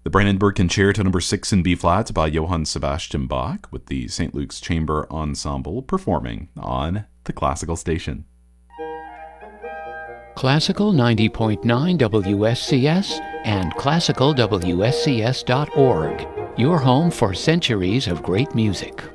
The Brandenburg Concerto No. 6 in B-flat by Johann Sebastian Bach with the St. Luke's Chamber Ensemble performing on the Classical Station. Classical 90.9 WSCS and classicalwscs.org, your home for centuries of great music.